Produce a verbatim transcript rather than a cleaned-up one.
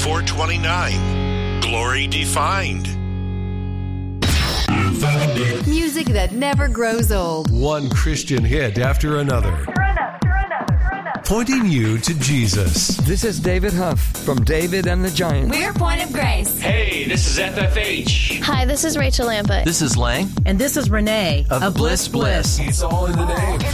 four twenty-nine. Glory Defined. Music that never grows old. One Christian hit after another. Pointing you to Jesus. This is David Huff from David and the Giants. We're Point of Grace. Hey, this is F F H. Hi, this is Rachel Lampett. This is Lang. And this is Renee of, of Bliss Bliss. It's all in the name.